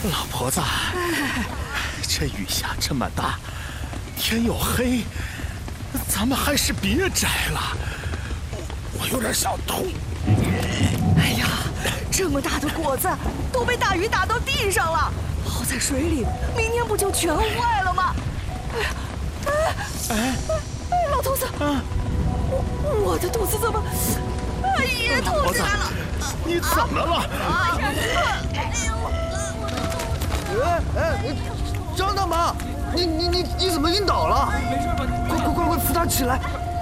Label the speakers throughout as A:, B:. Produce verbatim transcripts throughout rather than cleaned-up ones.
A: 老婆子，这雨下这么大，天又黑，咱们还是别摘了。我我有点想吐。
B: 哎呀，这么大的果子都被大雨打到地上了，泡在水里，明天不就全坏了吗？哎呀，哎哎，老头子，
A: 啊，
B: 我我的肚子怎么也痛起来了？
A: 你怎么了？
B: 哎呀，哎呦！
C: 哎哎，张大妈，你你你你怎么晕倒了？
D: 没事吧？
C: 快快快快扶他起来！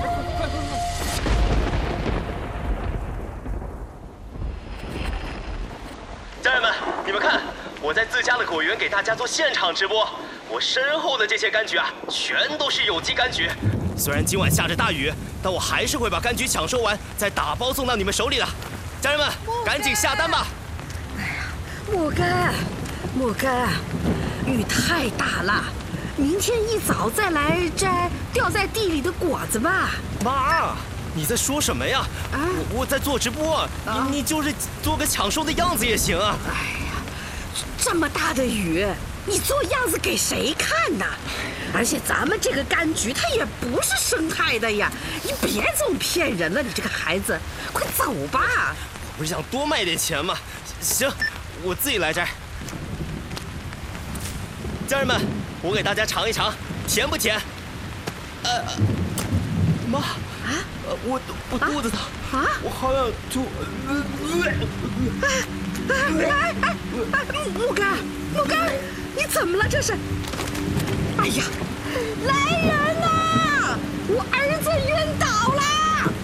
E: 家人们，你们看，我在自家的果园给大家做现场直播。我身后的这些柑橘啊，全都是有机柑橘。虽然今晚下着大雨，但我还是会把柑橘抢收完，再打包送到你们手里的。家人们，赶紧下单吧！
B: 哎呀，莫干，莫干，雨太大了，明天一早再来摘掉在地里的果子吧。
E: 妈，你在说什么呀？
B: 啊，
E: 我我在做直播，
B: 啊、
E: 你你就是做个抢收的样子也行啊。
B: 哎呀，这么大的雨，你做样子给谁看呢？而且咱们这个柑橘它也不是生态的呀，你别总骗人了，你这个孩子，快走吧。
E: 我不是想多卖点钱吗？行，我自己来摘。家人们，我给大家尝一尝，甜不甜？呃，妈
B: 啊，
E: 呃，我我肚子疼
B: 啊，
E: 我好想吐。
B: 哎哎哎哎，木干木干，你怎么了这是？哎呀，来人呐！我儿子晕倒了！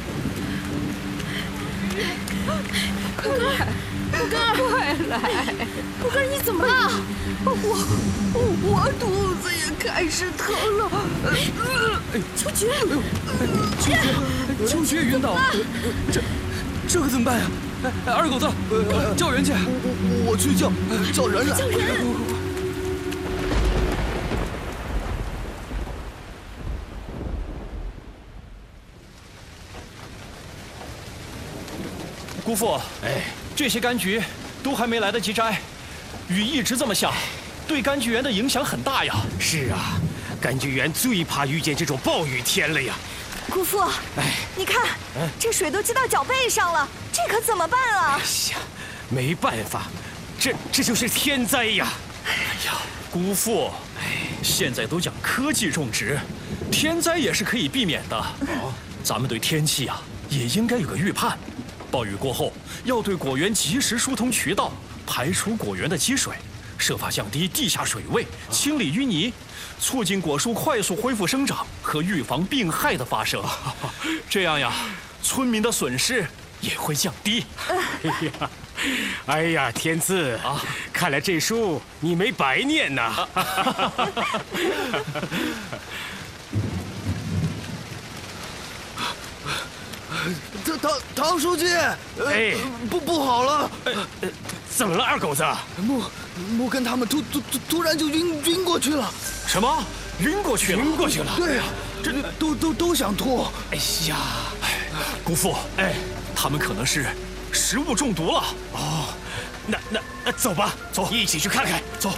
B: 快来，木干，快来！木干，你怎么了？我我我肚子也开始疼了。秋菊，
D: 秋菊，秋菊也晕倒了，这这可怎么办呀？哎，二狗子，叫人去！
C: 我我去叫叫人来。
B: 叫人！
D: 姑父，哎，这些柑橘都还没来得及摘，雨一直这么下，对柑橘园的影响很大呀。
F: 是啊，柑橘园最怕遇见这种暴雨天了呀。
B: 姑父，
F: 哎，
B: 你看，这水都积到脚背上了，这可怎么办啊？
F: 哎呀，没办法，这这就是天灾呀。
D: 哎呀，姑父，哎，现在都讲科技种植，天灾也是可以避免的。哦，咱们对天气啊也应该有个预判。暴雨过后，要对果园及时疏通渠道，排除果园的积水，设法降低地下水位，清理淤泥，促进果树快速恢复生长和预防病害的发生。这样呀，村民的损失也会降低。
F: 哎呀，哎呀，天赐啊，看来这书你没白念呐。
C: 唐唐唐书记，
F: 哎，
C: 不不好了！
F: 呃，怎么了，二狗子？
C: 木木跟他们突突突突然就晕晕过去了。
D: 什么？晕过去了？
F: 晕过去了？
C: 对呀，这都都都想吐。
F: 哎呀，
D: 姑父，哎，他们可能是食物中毒了。
F: 哦，那那那走吧，走，一起去看看。
D: 走。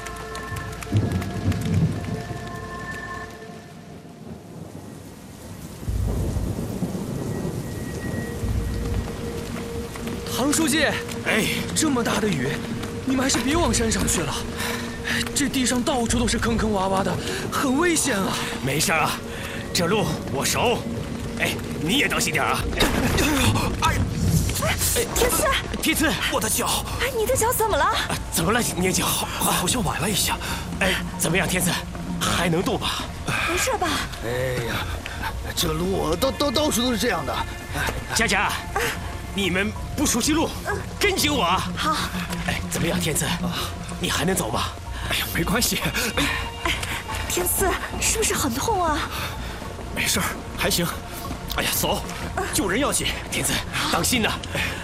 D: 唐书记，
F: 哎，
D: 这么大的雨，你们还是别往山上去了。这地上到处都是坑坑洼洼的，很危险啊！
F: 没事啊，这路我熟。哎，你也当心点啊！
B: 哎，天赐，
F: 天赐，
D: 我的脚！
B: 哎，你的脚怎么了？
F: 怎么了，捏脚？
D: 好像崴了一下。
F: 哎，怎么样，天赐？还能动吧？
B: 没事吧？
C: 哎呀，这路到到到处都是这样的。
F: 佳佳，你们不熟悉路，跟紧我啊！
B: 好。
F: 哎，怎么样，天赐？你还能走吗？
D: 哎呀，没关系。
B: 哎，天赐，是不是很痛啊？
D: 没事儿，还行。哎呀，走，救人要紧。
F: 天赐，当心呐！